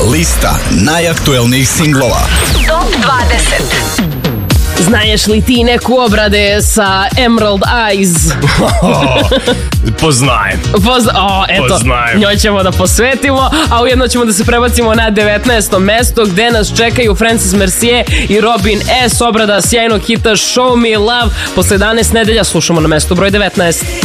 Lista najaktuelnijih singlova. Top 20. Znaješ li ti neku obrade sa Emerald Eyes? Poznajem. Eto, Poznajem. njoj ćemo da posvetimo, a ujedno ćemo da se prebacimo na 19. mesto gde nas čekaju Francis Mercier i Robin S. Obrada sjajnog hita Show Me Love. Posle 11 nedelja slušamo na mestu broj 19.